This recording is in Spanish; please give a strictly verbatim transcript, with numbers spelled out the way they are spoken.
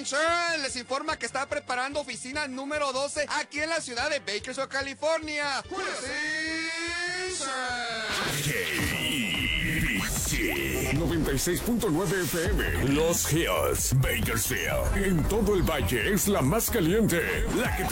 Insurance les informa que está preparando oficina número doce aquí en la ciudad de Bakersfield, California. noventa y seis punto nueve F M. Los Hills, Bakersfield. En todo el valle es la más caliente, la que te